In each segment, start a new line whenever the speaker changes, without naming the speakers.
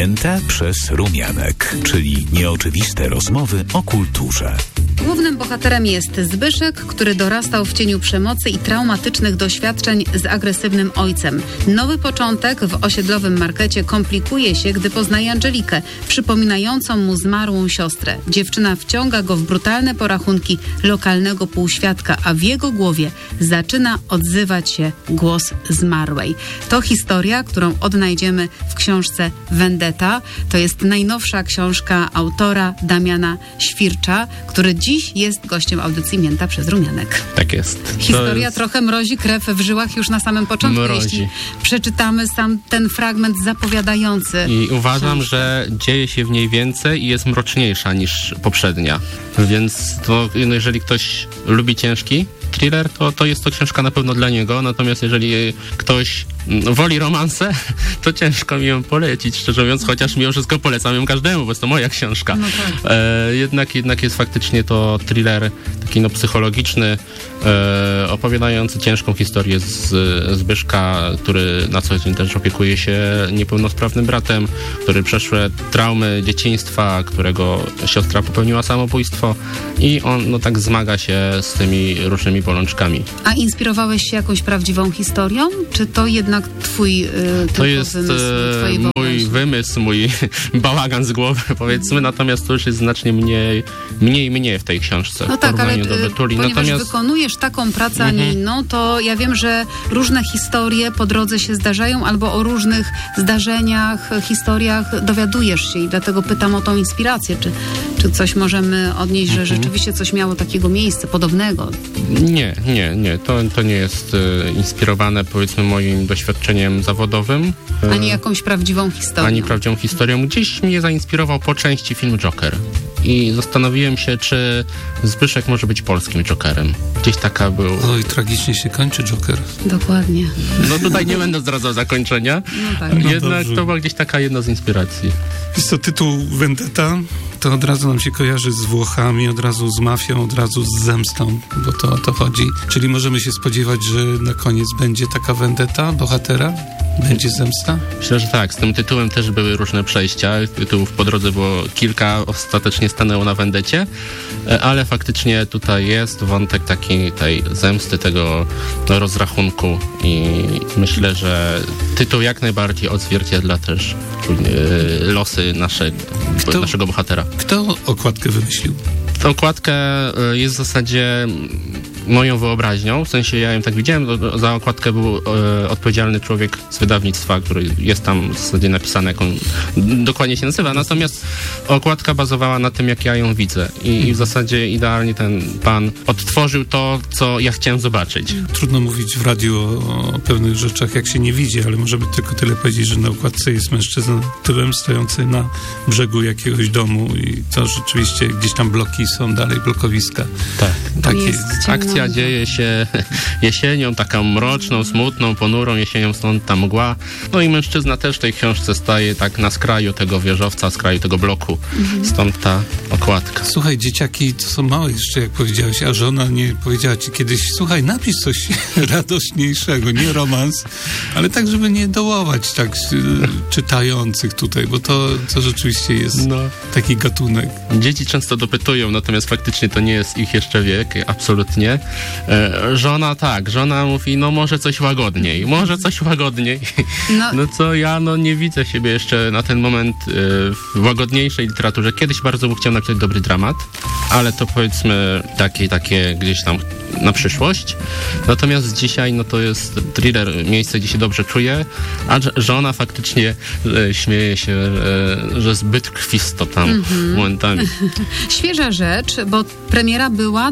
Mięta przez rumianek, czyli nieoczywiste rozmowy o kulturze.
Głównym bohaterem jest Zbyszek, który dorastał w cieniu przemocy i traumatycznych doświadczeń z agresywnym ojcem. Nowy początek w osiedlowym markecie komplikuje się, gdy poznaje Angelikę, przypominającą mu zmarłą siostrę. Dziewczyna wciąga go w brutalne porachunki lokalnego półświadka, a w jego głowie zaczyna odzywać się głos zmarłej. To historia, którą odnajdziemy w książce Vendetta. To jest najnowsza książka autora Damiana Śwircza, który dziś jest gościem audycji Mięta przez rumianek.
Tak jest.
Historia trochę mrozi krew w żyłach już na samym początku, jeśli przeczytamy sam ten fragment zapowiadający.
I uważam, że dzieje się w niej więcej i jest mroczniejsza niż poprzednia. Więc to, jeżeli ktoś lubi ciężki thriller, to jest to książka na pewno dla niego. Natomiast jeżeli ktoś woli romanse, to ciężko mi ją polecić, szczerze mówiąc, chociaż mimo wszystko polecam ją każdemu, bo jest to moja książka.
No tak.
Jednak jest faktycznie to thriller taki psychologiczny, opowiadający ciężką historię z Zbyszka, który na co dzień też opiekuje się niepełnosprawnym bratem, który przeszły traumy dzieciństwa, którego siostra popełniła samobójstwo i on tak zmaga się z tymi różnymi bolączkami.
A inspirowałeś się jakąś prawdziwą historią? Czy to jednak twój
to jest mój wymysł, mój bałagan z głowy, powiedzmy, natomiast to już jest znacznie mniej w tej książce.
No tak, ale ponieważ
natomiast
wykonujesz taką pracę, a nie inną, to ja wiem, że różne historie po drodze się zdarzają, albo o różnych zdarzeniach, historiach dowiadujesz się i dlatego pytam o tą inspirację. Czy coś możemy odnieść, że rzeczywiście coś miało takiego miejsca podobnego?
Nie. To nie jest inspirowane, powiedzmy, moim doświadczeniem zawodowym.
Ani jakąś prawdziwą historią.
Ani prawdziwą historią. Gdzieś mnie zainspirował po części film Joker. I zastanowiłem się, czy Zbyszek może być polskim Jokerem. Gdzieś taka był...
Oj, tragicznie się kończy Joker.
Dokładnie.
No tutaj nie będę zdradzał zakończenia.
No tak.
Jednak
dobrze.
to była gdzieś taka jedna z inspiracji.
Jest to tytuł Vendetta, to od razu nam się kojarzy z Włochami, od razu z mafią, od razu z zemstą, bo to o to chodzi. Czyli możemy się spodziewać, że na koniec będzie taka vendetta bohatera? Będzie zemsta?
Myślę, że tak. Z tym tytułem też były różne przejścia. Tytułów po drodze było kilka, ostatecznie stanęło na wendecie, ale faktycznie tutaj jest wątek tej zemsty, tego rozrachunku i myślę, że tytuł jak najbardziej odzwierciedla też losy naszego bohatera.
Kto okładkę wymyślił?
Tę okładkę jest w zasadzie moją wyobraźnią, w sensie ja ją tak widziałem, za okładkę był odpowiedzialny człowiek z wydawnictwa, który jest tam w zasadzie napisany, jak on dokładnie się nazywa, natomiast okładka bazowała na tym, jak ja ją widzę i w zasadzie idealnie ten pan odtworzył to, co ja chciałem zobaczyć.
Trudno mówić w radiu o pewnych rzeczach, jak się nie widzi, ale możemy tylko tyle powiedzieć, że na okładce jest mężczyzna tyłem stojący na brzegu jakiegoś domu i to rzeczywiście gdzieś tam bloki są dalej, blokowiska.
Tak
jest.
Akcja dzieje się jesienią, taką mroczną, smutną, ponurą jesienią, stąd ta mgła. No i mężczyzna też w tej książce staje tak na skraju tego wieżowca, skraju tego bloku. Stąd ta okładka.
Słuchaj, dzieciaki to są małe jeszcze, jak powiedziałeś, a żona nie powiedziała ci kiedyś, słuchaj, napisz coś radośniejszego, nie romans, ale tak, żeby nie dołować tak czytających tutaj, bo to rzeczywiście jest taki gatunek.
Dzieci często dopytują, natomiast faktycznie to nie jest ich jeszcze wiek, absolutnie. Żona mówi, może coś łagodniej. No co ja nie widzę siebie jeszcze na ten moment w łagodniejszej literaturze. Kiedyś bardzo bym chciał napisać dobry dramat, ale to powiedzmy takie gdzieś tam na przyszłość. Natomiast dzisiaj to jest thriller, miejsce, gdzie się dobrze czuję, a żona faktycznie śmieje się, że zbyt krwisto tam momentami.
Świeża rzecz, bo premiera była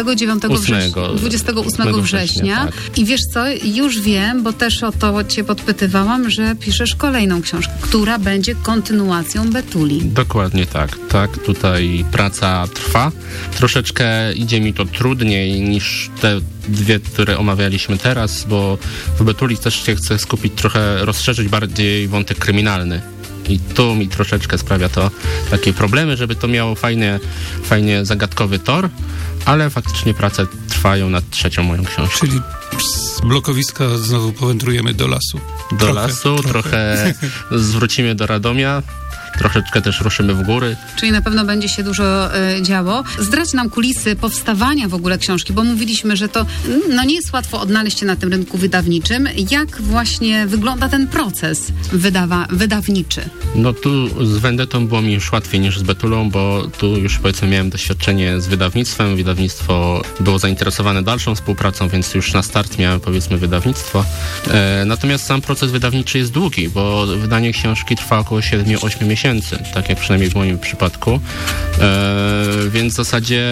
28 września.
Tak.
I wiesz co, już wiem, bo też o to cię podpytywałam, że piszesz kolejną książkę, która będzie kontynuacją Betuli.
Dokładnie tak. Tak, tutaj praca trwa. Troszeczkę idzie mi to trudniej niż te dwie, które omawialiśmy teraz, bo w Betuli też się chcę skupić trochę, rozszerzyć bardziej wątek kryminalny. I tu mi troszeczkę sprawia to takie problemy, żeby to miało fajnie zagadkowy tor, ale faktycznie prace trwają nad trzecią moją książką.
Czyli z blokowiska znowu powędrujemy do lasu.
Trochę zwrócimy do Radomia. Troszeczkę też ruszymy w góry.
Czyli na pewno będzie się dużo działo. Zdradź nam kulisy powstawania w ogóle książki, bo mówiliśmy, że to nie jest łatwo odnaleźć się na tym rynku wydawniczym. Jak właśnie wygląda ten proces wydawniczy?
No tu z Vendetą było mi już łatwiej niż z Betulą, bo tu już powiedzmy miałem doświadczenie z wydawnictwem. Wydawnictwo było zainteresowane dalszą współpracą, więc już na start miałem powiedzmy wydawnictwo. Natomiast sam proces wydawniczy jest długi, bo wydanie książki trwa około 7-8 miesięcy. Tak jak przynajmniej w moim przypadku. Więc w zasadzie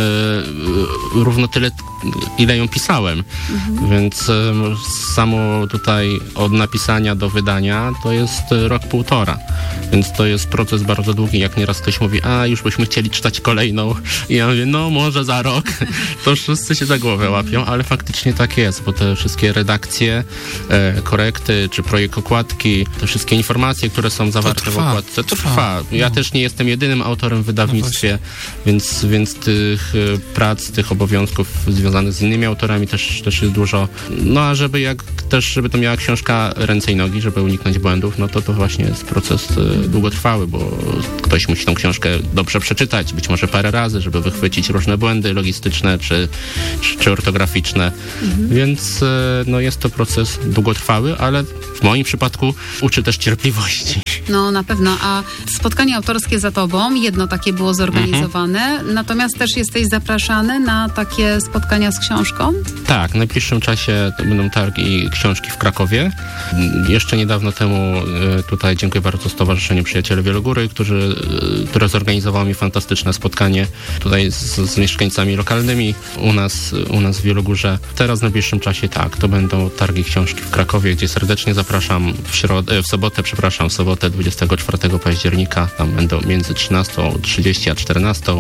równo tyle, ile ją pisałem. Więc samo tutaj od napisania do wydania to jest rok, półtora. Więc to jest proces bardzo długi. Jak nieraz ktoś mówi, już byśmy chcieli czytać kolejną. I ja mówię, może za rok. To wszyscy się za głowę łapią, ale faktycznie tak jest, bo te wszystkie redakcje, korekty, czy projekt okładki, te wszystkie informacje, które są zawarte w okładce, to trwa. Ja też nie jestem jedynym autorem w wydawnictwie, więc tych prac, tych obowiązków związanych z innymi autorami też jest dużo. A żeby to miała książka ręce i nogi, żeby uniknąć błędów, to właśnie jest proces długotrwały, bo ktoś musi tą książkę dobrze przeczytać, być może parę razy, żeby wychwycić różne błędy logistyczne czy ortograficzne. Więc jest to proces długotrwały, ale w moim przypadku uczy też cierpliwości.
No na pewno, a spotkanie autorskie za tobą, jedno takie było zorganizowane, natomiast też jesteś zapraszany na takie spotkania z książką? Tak,
w najbliższym czasie to będą targi książki w Krakowie. Jeszcze niedawno temu tutaj dziękuję bardzo Stowarzyszeniu Przyjaciele Wielogóry, które zorganizowało mi fantastyczne spotkanie tutaj z mieszkańcami lokalnymi u nas w Wielogórze. Teraz w najbliższym czasie to będą targi książki w Krakowie, gdzie serdecznie zapraszam w sobotę 24 października, tam będą między 13:30 a 14:00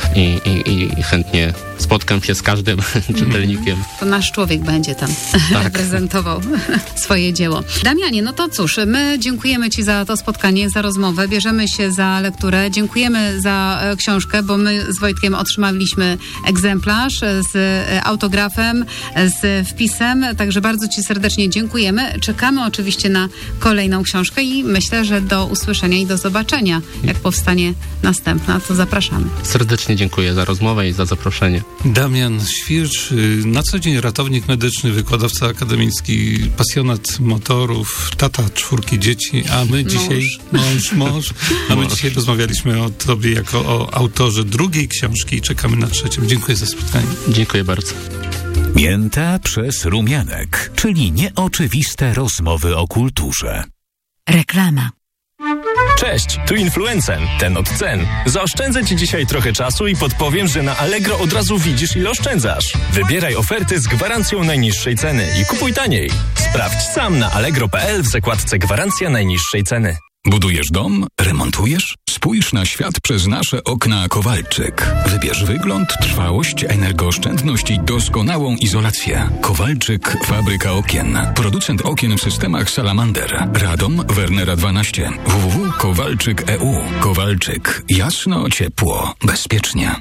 i chętnie spotkam się z każdym czytelnikiem.
To nasz człowiek będzie tam reprezentował swoje dzieło. Damianie, no to cóż, my dziękujemy Ci za to spotkanie, za rozmowę, bierzemy się za lekturę, dziękujemy za książkę, bo my z Wojtkiem otrzymaliśmy egzemplarz z autografem, z wpisem, także bardzo Ci serdecznie dziękujemy. Czekamy oczywiście na kolejną książkę i myślę, że do usłyszenia i do zobaczenia. Jak powstanie następna, to zapraszamy.
Serdecznie dziękuję za rozmowę i za zaproszenie.
Damian Świercz, na co dzień ratownik medyczny, wykładowca akademicki, pasjonat motorów, tata 4 dzieci, a my dzisiaj... Mąż. A my dzisiaj rozmawialiśmy o tobie jako o autorze drugiej książki i czekamy na trzecią. Dziękuję za spotkanie.
Dziękuję bardzo.
Mięta przez rumianek, czyli nieoczywiste rozmowy o kulturze.
Reklama.
Cześć, tu Influencen, ten od cen. Zaoszczędzę Ci dzisiaj trochę czasu i podpowiem, że na Allegro od razu widzisz, ile oszczędzasz. Wybieraj oferty z gwarancją najniższej ceny i kupuj taniej. Sprawdź sam na allegro.pl w zakładce Gwarancja najniższej ceny.
Budujesz dom? Remontujesz? Spójrz na świat przez nasze okna Kowalczyk. Wybierz wygląd, trwałość, energooszczędność i doskonałą izolację. Kowalczyk, fabryka okien. Producent okien w systemach Salamander. Radom, Wernera 12. www.kowalczyk.eu. Kowalczyk. Jasno, ciepło, bezpiecznie.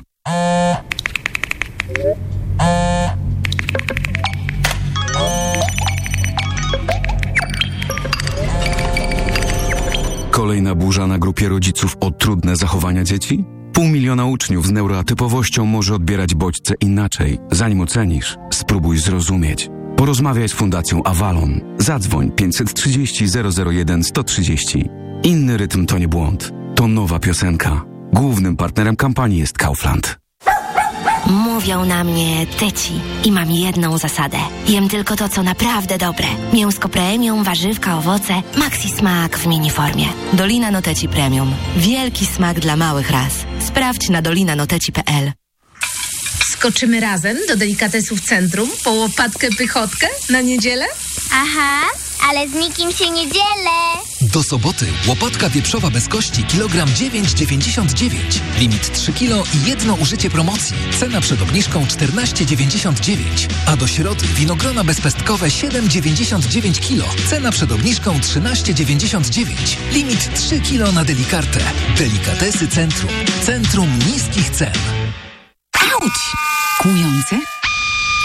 Kolejna burza na grupie rodziców o trudne zachowania dzieci? 500 000 uczniów z neuroatypowością może odbierać bodźce inaczej. Zanim ocenisz, spróbuj zrozumieć. Porozmawiaj z Fundacją Avalon. Zadzwoń 530 001 130. Inny rytm to nie błąd. To nowa piosenka. Głównym partnerem kampanii jest Kaufland.
Mówią na mnie teci i mam jedną zasadę. Jem tylko to, co naprawdę dobre. Mięsko premium, warzywka, owoce, maxi smak w miniformie. Dolina Noteci Premium. Wielki smak dla małych ras. Sprawdź na dolinanoteci.pl.
Skoczymy razem do delikatesów centrum po łopatkę pychotkę na niedzielę?
Aha, ale z nikim się nie dzielę.
Do soboty łopatka wieprzowa bez kości kilogram 9,99. Limit 3 kg i jedno użycie promocji. Cena przed obniżką 14,99. A do środy winogrona bezpestkowe 7,99 kg. Cena przed obniżką 13,99. Limit 3 kg na Delikartę. Delikatesy Centrum. Centrum niskich cen.
Auć! Kłujące?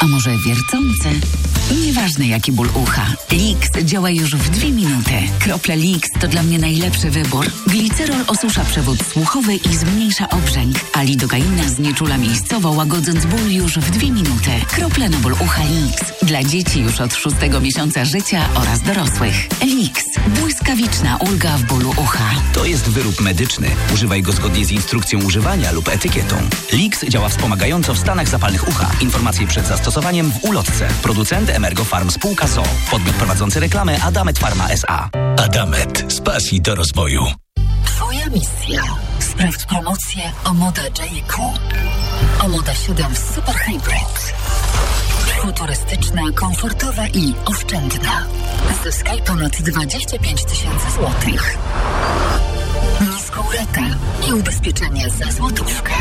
A może wiercące? Nieważne jaki ból ucha. Lix działa już w 2 minuty. Krople Lix to dla mnie najlepszy wybór. Glicerol osusza przewód słuchowy i zmniejsza obrzęk, a lidokaina znieczula miejscowo, łagodząc ból już w 2 minuty. Krople na ból ucha Lix. Dla dzieci już od 6 miesiąca życia oraz dorosłych. Lix. Błyskawiczna ulga w bólu ucha.
To jest wyrób medyczny. Używaj go zgodnie z instrukcją używania lub etykietą. Lix działa wspomagająco w stanach zapalnych ucha. Informacje przed zastosowaniem w ulotce. Producent Emergo Farm spółka ZOO. Podmiot prowadzący reklamę Adamet Pharma S.A.
Adamet. Z pasji do rozwoju.
Twoja misja. Sprawdź promocję Omoda J.Crew. Omoda 7 Super Hybrid. Futurystyczna, komfortowa i oszczędna. Zyskaj ponad 25 000 złotych. Niską ratę i ubezpieczenie za złotówkę.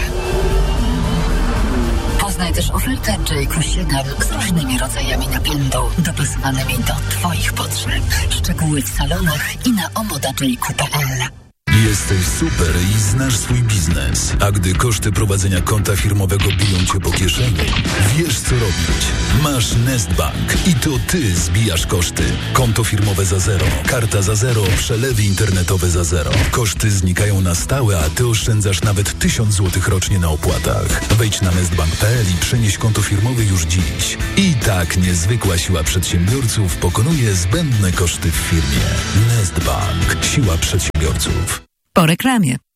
Poznaj też ofertę J.Crew 7 z różnymi rodzajami napędu, dopasowanymi do Twoich potrzeb. Szczegóły w salonach i na omodajq.pl.
Jesteś super i znasz swój biznes. A gdy koszty prowadzenia konta firmowego biją cię po kieszeni, wiesz co robić. Masz Nestbank i to ty zbijasz koszty. Konto firmowe za zero, karta za zero, przelewy internetowe za zero. Koszty znikają na stałe, a ty oszczędzasz nawet 1000 zł rocznie na opłatach. Wejdź na nestbank.pl i przenieś konto firmowe już dziś. I tak niezwykła siła przedsiębiorców pokonuje zbędne koszty w firmie. Nestbank. Siła przedsiębiorców.
Po reklamie.